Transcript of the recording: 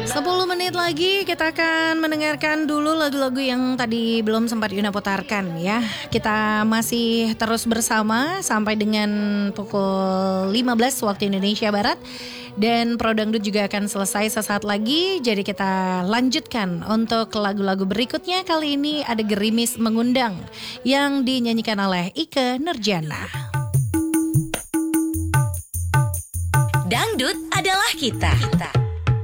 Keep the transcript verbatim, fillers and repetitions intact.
Sepuluh menit lagi kita akan mendengarkan dulu lagu-lagu yang tadi belum sempat Yuna putarkan ya. Kita masih terus bersama sampai dengan pukul lima belas waktu Indonesia Barat. Dan Pro Dangdut juga akan selesai sesaat lagi. Jadi kita lanjutkan untuk lagu-lagu berikutnya. Kali ini ada Gerimis Mengundang yang dinyanyikan oleh Ikke Nurjana. Dangdut adalah kita. kita.